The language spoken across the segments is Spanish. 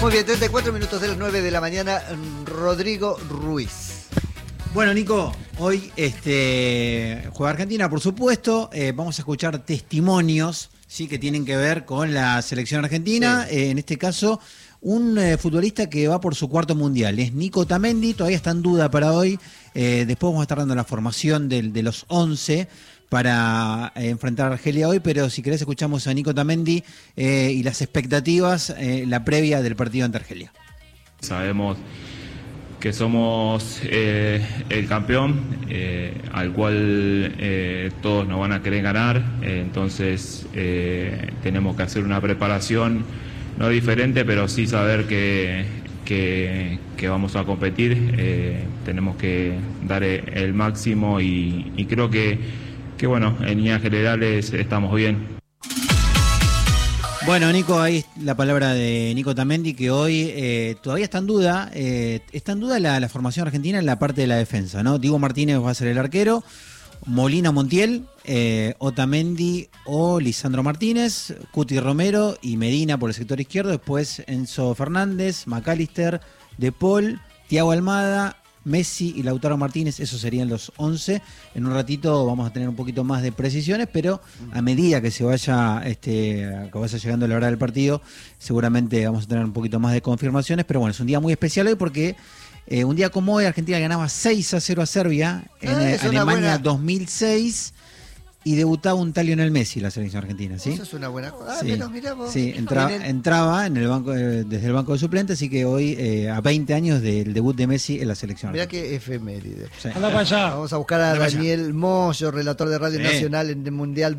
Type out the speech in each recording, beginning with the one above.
Muy bien, 34 minutos de las 9 de la mañana, Rodrigo Ruiz. Bueno, Nico, hoy juega Argentina, por supuesto. Vamos a escuchar testimonios, ¿sí?, que tienen que ver con la selección argentina. Sí. En este caso, un futbolista que va por su cuarto mundial. Es Nico Otamendi, todavía está en duda para hoy. Después vamos a estar dando la formación de los 11 para enfrentar a Argelia hoy, pero si querés escuchamos a Nico Otamendi y las expectativas, la previa del partido ante Argelia. Sabemos que somos el campeón al cual todos nos van a querer ganar, entonces tenemos que hacer una preparación no diferente, pero sí saber que vamos a competir, tenemos que dar el máximo y creo que bueno, en líneas generales estamos bien. Bueno, Nico, ahí la palabra de Nico Otamendi, que hoy todavía está en duda. Está en duda la formación argentina en la parte de la defensa, ¿no? Diego Martínez va a ser el arquero, Molina Montiel, Otamendi o Lisandro Martínez, Cuti Romero y Medina por el sector izquierdo. Después Enzo Fernández, McAllister, De Paul, Thiago Almada, Messi y Lautaro Martínez. Esos serían los 11. En un ratito vamos a tener un poquito más de precisiones, pero a medida que se vaya que vaya llegando la hora del partido, seguramente vamos a tener un poquito más de confirmaciones. Pero bueno, es un día muy especial hoy porque un día como hoy Argentina ganaba 6-0 a Serbia en Alemania 2006 y debutaba un tal Lionel Messi la selección argentina, ¿sí? Eso es una buena cosa. Sí, mirá vos. Sí, entraba en el banco, desde el banco de suplentes, así que hoy, a 20 años del debut de Messi en la selección mirá argentina. qué efeméride. Sí. Anda para allá. Vamos a buscar a Daniel Moyo, relator de Radio Nacional en el Mundial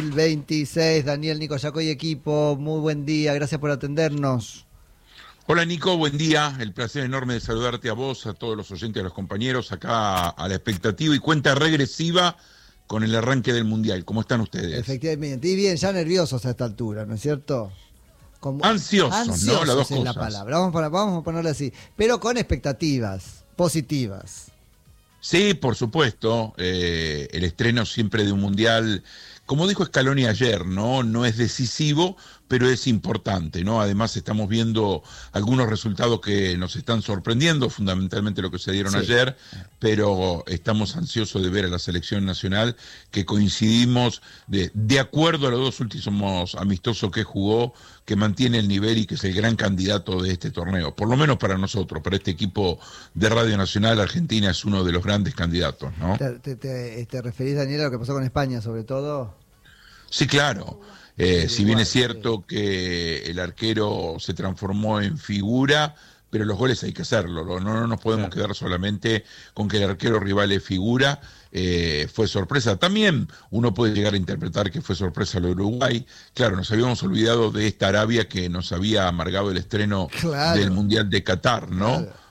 2026. Daniel, Nico Yacoy, equipo, muy buen día, gracias por atendernos. Hola Nico, buen día, el placer enorme de saludarte a vos, a todos los oyentes, a los compañeros, acá a la expectativa y cuenta regresiva con el arranque del Mundial. ¿Cómo están ustedes? Efectivamente, y bien, ya nerviosos a esta altura, ¿no es cierto? Ansiosos, ¿no? Las dos es cosas. la palabra, vamos a ponerlo así, pero con expectativas positivas. Sí, por supuesto, el estreno siempre de un Mundial, como dijo Scaloni ayer, no es decisivo, pero es importante, ¿no? Además estamos viendo algunos resultados que nos están sorprendiendo, fundamentalmente lo que se dieron ayer, pero estamos ansiosos de ver a la selección nacional, que coincidimos de acuerdo a los dos últimos amistosos que jugó, que mantiene el nivel y que es el gran candidato de este torneo, por lo menos para nosotros, para este equipo de Radio Nacional. Argentina es uno de los grandes candidatos, ¿no? ¿Te referís, Daniel, a lo que pasó con España, sobre todo? Sí, claro. Si bien es cierto que el arquero se transformó en figura, pero los goles hay que hacerlo, no nos podemos quedar solamente con que el arquero rival es figura. Fue sorpresa. También uno puede llegar a interpretar que fue sorpresa lo de Uruguay. Claro, nos habíamos olvidado de esta Arabia que nos había amargado el estreno del Mundial de Qatar, ¿no? Claro.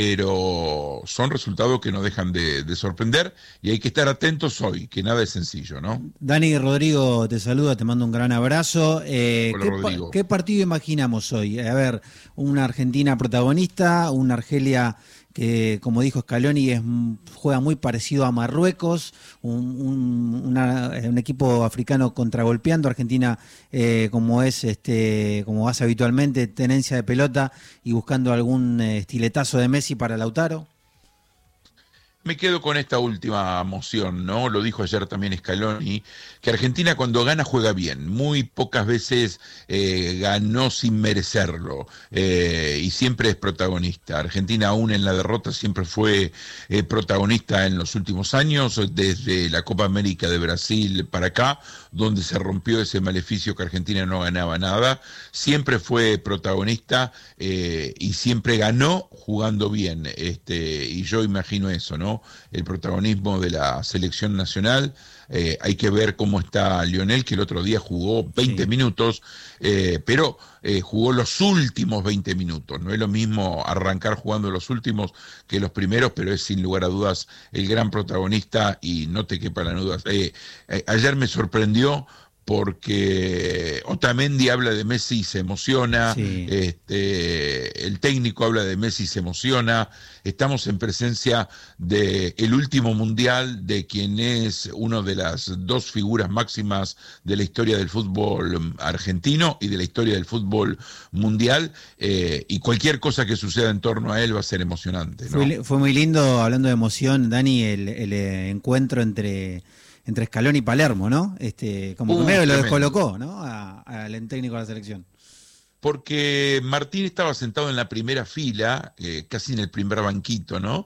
Pero son resultados que no dejan de sorprender y hay que estar atentos hoy, que nada es sencillo, ¿no? Dani, Rodrigo te saluda, te mando un gran abrazo. Hola, Rodrigo. ¿Qué partido imaginamos hoy? A ver, una Argentina protagonista, una Argelia que, como dijo Scaloni, juega muy parecido a Marruecos, un equipo africano contragolpeando, Argentina como hace habitualmente, tenencia de pelota y buscando algún estiletazo de Messi para Lautaro. Me quedo con esta última moción, ¿no? Lo dijo ayer también Scaloni, que Argentina cuando gana juega bien, muy pocas veces ganó sin merecerlo, y siempre es protagonista. Argentina aún en la derrota siempre fue protagonista en los últimos años, desde la Copa América de Brasil para acá, donde se rompió ese maleficio que Argentina no ganaba nada, siempre fue protagonista y siempre ganó jugando bien, y yo imagino eso, ¿no? El protagonismo de la selección nacional. Hay que ver cómo está Lionel, que el otro día jugó 20 minutos, pero jugó los últimos 20 minutos. No es lo mismo arrancar jugando los últimos que los primeros, pero es sin lugar a dudas el gran protagonista y no te quepa la duda. Ayer me sorprendió porque Otamendi habla de Messi y se emociona, Sí. El técnico habla de Messi y se emociona, estamos en presencia del último mundial de quien es una de las dos figuras máximas de la historia del fútbol argentino y de la historia del fútbol mundial, y cualquier cosa que suceda en torno a él va a ser emocionante, ¿no? Fue muy lindo, hablando de emoción, Dani, el encuentro entre Scaloni y Palermo, ¿no? Como que medio lo descolocó, ¿no? Al técnico de la selección. Porque Martín estaba sentado en la primera fila, casi en el primer banquito, ¿no?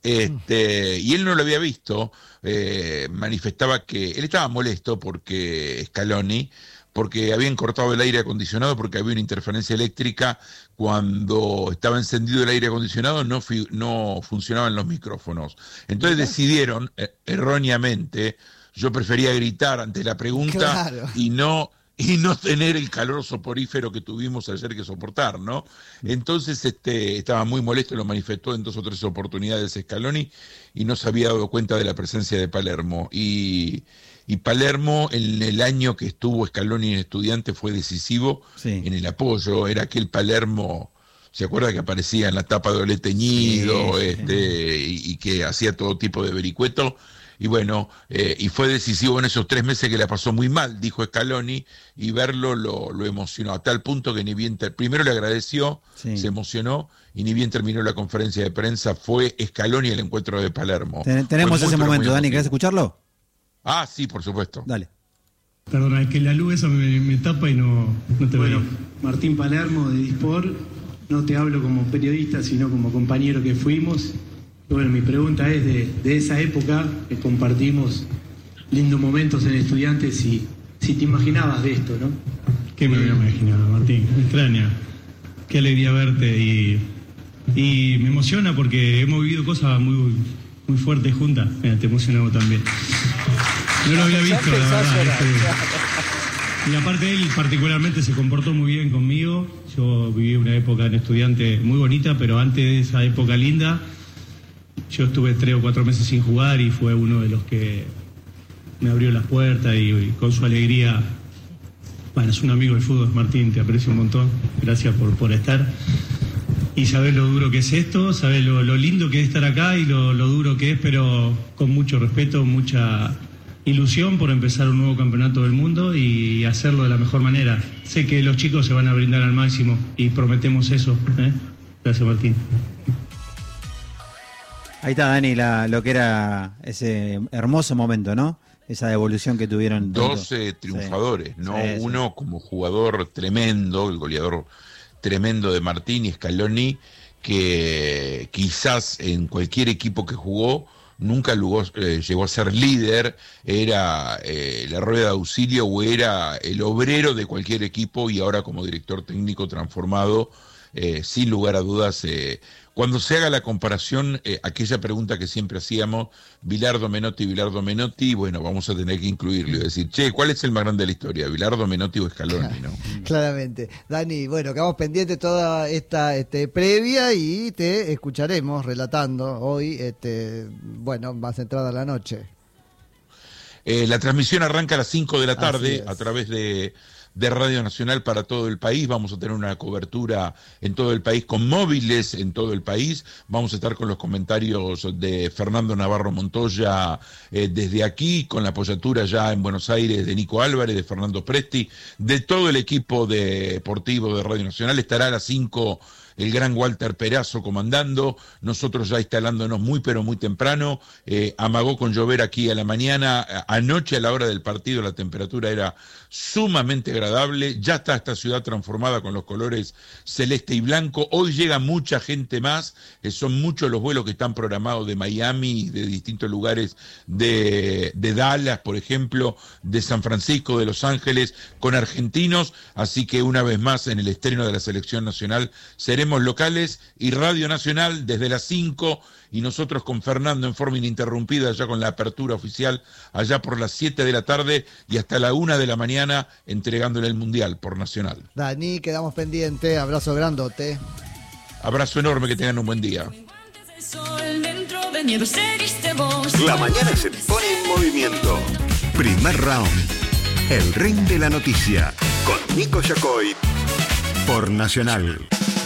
Y él no lo había visto, manifestaba que él estaba molesto porque Scaloni, porque habían cortado el aire acondicionado, porque había una interferencia eléctrica. Cuando estaba encendido el aire acondicionado no funcionaban los micrófonos. Entonces decidieron, erróneamente, yo prefería gritar ante la pregunta, claro, y no tener el calor soporífero que tuvimos ayer que soportar, ¿no? Entonces estaba muy molesto, lo manifestó en 2 o 3 oportunidades Scaloni, y no se había dado cuenta de la presencia de Palermo. Y Palermo, en el año que estuvo Scaloni en Estudiantes, fue decisivo, sí, en el apoyo. Era aquel Palermo, ¿se acuerda que aparecía en la tapa de Olé Teñido? Sí, y que hacía todo tipo de vericueto. Y bueno, y fue decisivo en esos 3 meses que la pasó muy mal, dijo Scaloni, y verlo lo emocionó, a tal punto que ni bien primero le agradeció, sí, se emocionó, y ni bien terminó la conferencia de prensa, fue Scaloni al encuentro de Palermo. Tenemos ese momento, Dani, ¿querés escucharlo? Ah, sí, por supuesto. Dale. Perdona, es que la luz esa me tapa y no te veo. Bueno, Martín Palermo de Dispor, no te hablo como periodista, sino como compañero que fuimos. Bueno, mi pregunta es de esa época que compartimos lindos momentos en Estudiantes, si te imaginabas de esto, ¿no? ¿Qué me había imaginado, Martín? Me extraña. Qué alegría verte y me emociona porque hemos vivido cosas muy fuertes juntas. Mira, te emocionamos también. No lo había visto, la verdad. Y aparte él particularmente se comportó muy bien conmigo. Yo viví una época en Estudiantes muy bonita, pero antes de esa época linda, yo estuve 3 o 4 meses sin jugar y fue uno de los que me abrió las puertas y con su alegría. Bueno, es un amigo del fútbol, Martín, te aprecio un montón. Gracias por estar. Y sabés lo duro que es esto, sabés lo lindo que es estar acá y lo duro que es, pero con mucho respeto, mucha ilusión por empezar un nuevo campeonato del mundo y hacerlo de la mejor manera. Sé que los chicos se van a brindar al máximo y prometemos eso. Gracias, Martín. Ahí está, Dani, lo que era ese hermoso momento, ¿no? Esa devolución que tuvieron. 12 triunfadores, sí, ¿no? Sí, uno sí, como jugador tremendo, el goleador tremendo de Martín y Scaloni, que quizás en cualquier equipo que jugó nunca llegó a ser líder, era la rueda de auxilio o era el obrero de cualquier equipo, y ahora como director técnico transformado, sin lugar a dudas. Cuando se haga la comparación, aquella pregunta que siempre hacíamos, Bilardo Menotti, bueno, vamos a tener que incluirlo y decir, ¿cuál es el más grande de la historia? ¿Bilardo, Menotti o Scaloni? ¿No? Claramente. Dani, bueno, quedamos pendientes toda esta previa y te escucharemos relatando hoy, bueno, más entrada la noche. La transmisión arranca a las 5 de la tarde a través de Radio Nacional para todo el país. Vamos a tener una cobertura en todo el país con móviles en todo el país. Vamos a estar con los comentarios de Fernando Navarro Montoya desde aquí, con la apoyatura ya en Buenos Aires de Nico Álvarez, de Fernando Presti, de todo el equipo deportivo de Radio Nacional. Estará a las 5 el gran Walter Perazo comandando, nosotros ya instalándonos muy pero muy temprano. Amagó con llover aquí a la mañana, anoche a la hora del partido la temperatura era sumamente agradable, ya está esta ciudad transformada con los colores celeste y blanco. Hoy llega mucha gente más, son muchos los vuelos que están programados de Miami, de distintos lugares de Dallas, por ejemplo, de San Francisco, de Los Ángeles, con argentinos, así que una vez más en el estreno de la selección nacional seremos locales y Radio Nacional desde las 5, y nosotros con Fernando en forma ininterrumpida ya con la apertura oficial allá por las 7 de la tarde y hasta la 1 de la mañana entregándole el Mundial por Nacional. Dani, quedamos pendientes, abrazo grandote. Abrazo enorme, que tengan un buen día. La mañana se pone en movimiento. Primer round. El Ring de la Noticia, con Nico Yacoy, por Nacional.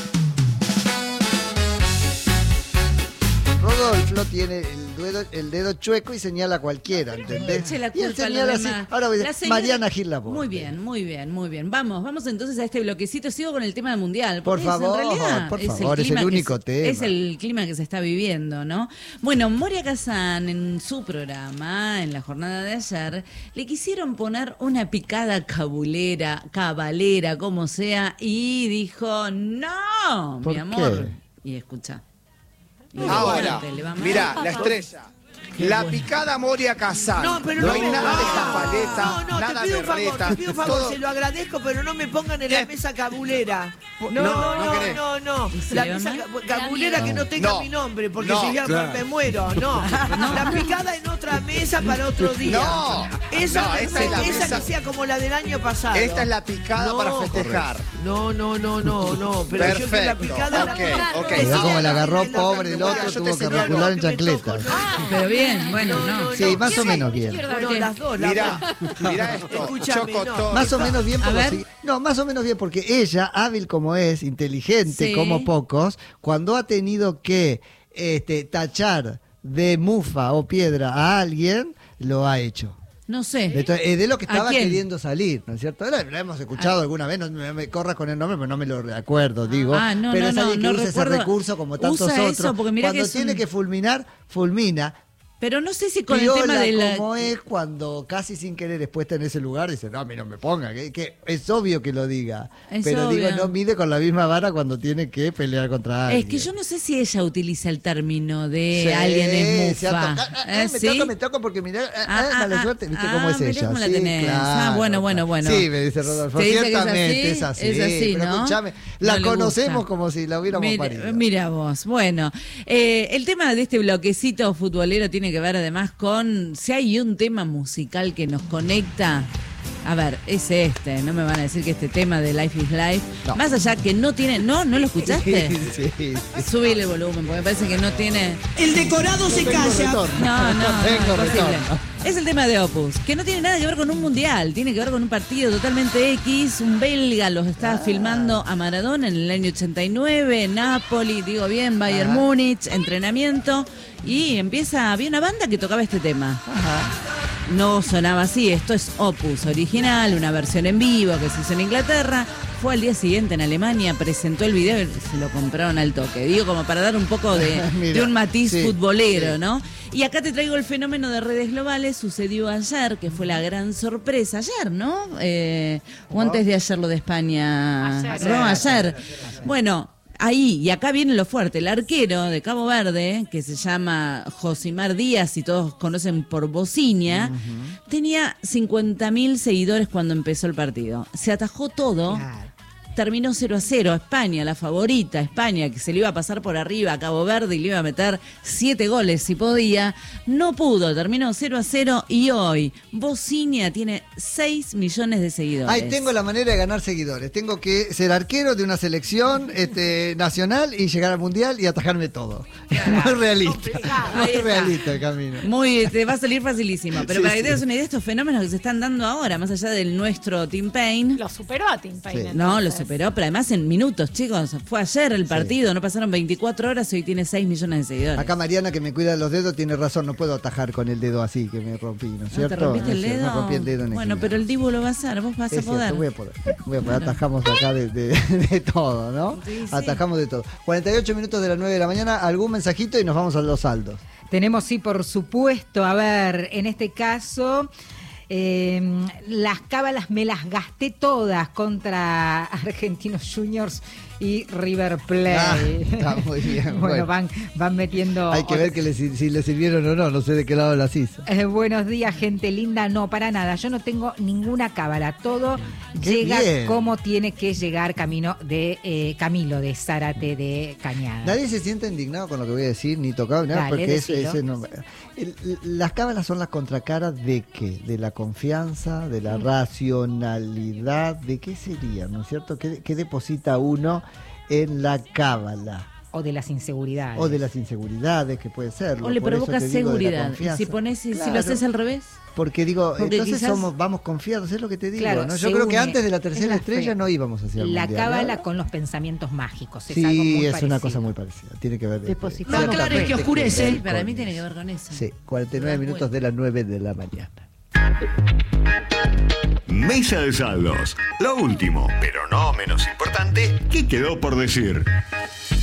Rodolfo tiene el dedo chueco y señala a cualquiera, ¿entendés? Y él señala así. Ahora voy a decir, Mariana Gil Laporte. Muy bien, muy bien, muy bien. Vamos entonces a este bloquecito. Sigo con el tema del Mundial. Por favor, en realidad, es el único tema. Es el clima que se está viviendo, ¿no? Bueno, Moria Kazan, en su programa, en la jornada de ayer, le quisieron poner una picada cabalera, como sea, y dijo, no, mi amor. Y escucha. Ahora, mirá, la estrella. La picada Moria Kazan. No, pero no hay nada de japaleta, nada te pido de reta. Te pido un favor, se lo agradezco, pero no me pongan en la mesa cabulera. No. La mesa cabulera que no tenga mi nombre, porque si ya me muero. No. La picada en otra mesa para otro día. Esa que sea como la del año pasado. Esta es la picada para festejar. No. Pero perfecto. Yo que la picada Mirá cómo la agarró, pobre el otro, tuvo que recular en chancletas. Pero bien, bueno, no. Sí, más o menos bien. No, las dos. Mirá esto. Chocotón. Más o menos bien más o menos bien porque ella, hábil como es, inteligente como pocos, cuando ha tenido que tachar de mufa o piedra a alguien, lo ha hecho. No sé. De lo que estaba queriendo salir, ¿no es cierto? La hemos escuchado alguna vez, no me corras con el nombre, pero no me lo recuerdo, digo. Pero es alguien que usa ese recurso como tantos otros. Cuando tiene que fulminar, fulmina. Pero no sé si con el tema de la... como es cuando casi sin querer después está en ese lugar, dice, no, a mí no me ponga, que es obvio que lo diga. Pero obvio. Digo, no mide con la misma vara cuando tiene que pelear contra alguien. Es que yo no sé si ella utiliza el término de alguien es mufa. Me toco porque mirá, mala suerte, ¿viste cómo es ella? Cómo la tenés. Claro, bueno. Sí, me dice Rodolfo, ciertamente es así. Es así, pero ¿no? Escuchame, la conocemos como si la hubiéramos parido. Mira vos, bueno. El tema de este bloquecito futbolero tiene que ver además con si hay un tema musical que nos conecta. A ver, es no me van a decir que este tema de Life is Life, más allá que no tiene, ¿no lo escuchaste? Sí. Subile el volumen, porque me parece que no tiene... El decorado se calla. No, imposible. Es el tema de Opus, que no tiene nada que ver con un mundial, tiene que ver con un partido totalmente X. Un belga los está filmando a Maradona en el año 89, Napoli, digo bien, Bayern Múnich, entrenamiento, y había una banda que tocaba este tema. No sonaba así, esto es Opus original, una versión en vivo que se hizo en Inglaterra. Fue al día siguiente en Alemania, presentó el video y se lo compraron al toque. Digo, como para dar un poco de un matiz futbolero, ¿no? Y acá te traigo el fenómeno de redes globales. Sucedió ayer, que fue la gran sorpresa. Ayer, ¿no? O antes de ayer lo de España. Ayer. Bueno, ahí, y acá viene lo fuerte, el arquero de Cabo Verde, que se llama Josimar Díaz, y todos conocen por Bociña, tenía 50.000 seguidores cuando empezó el partido. Se atajó todo. Terminó 0-0, España, la favorita, España, que se le iba a pasar por arriba a Cabo Verde y le iba a meter 7 goles si podía, no pudo, terminó 0-0 y hoy Bociña tiene 6 millones de seguidores. Ahí tengo la manera de ganar seguidores, tengo que ser arquero de una selección nacional y llegar al mundial y atajarme todo. Muy realista el camino. Te va a salir facilísimo, pero para que te des una idea de estos fenómenos que se están dando ahora, más allá del nuestro Tim Payne. Lo superó a Tim Payne. No, lo superó, pero además en minutos, chicos. Fue ayer el partido, no pasaron 24 horas y hoy tiene 6 millones de seguidores. Acá Mariana, que me cuida los dedos, tiene razón, no puedo atajar con el dedo así, que me rompí, ¿no es cierto? ¿Te rompiste el dedo? Me rompí el dedo en bueno, pero el Dibu lo va a hacer, vos vas a poder. Voy a poder. Atajamos acá de todo, ¿no? Sí. Atajamos de todo. 48 minutos de las 9 de la mañana, algún mensajito y nos vamos a los saldos. Tenemos, sí, por supuesto. A ver, en este caso... las cábalas me las gasté todas contra Argentinos Juniors y River Plate. Está muy bien. Bueno, van metiendo... Hay que ver si le sirvieron o no sé de qué lado las hizo. Buenos días, gente linda. No, para nada, yo no tengo ninguna cábala. Todo llega como tiene que llegar Camilo de Zárate de Cañada. Nadie se siente indignado con lo que voy a decir, ni tocado, nada, porque las cábalas son las contracaras de qué, de la confianza, de la racionalidad, de qué sería, ¿no es cierto? ¿Qué deposita uno en la cábala? O de las inseguridades. O de las inseguridades, que puede ser. O le provoca seguridad. Si lo haces al revés. Porque entonces vamos confiados, es lo que te digo. Claro, ¿no? Yo creo que antes de la tercera estrella no íbamos hacia el mundial. La cábala con los pensamientos mágicos. Es algo muy parecido. Una cosa muy parecida. Tiene que ver. No, claro, es que oscurece. Sí, para mí tiene que ver con eso. Sí, 49 minutos de las 9 de la mañana. Mesa de saldos. Lo último, pero no menos importante, ¿qué quedó por decir?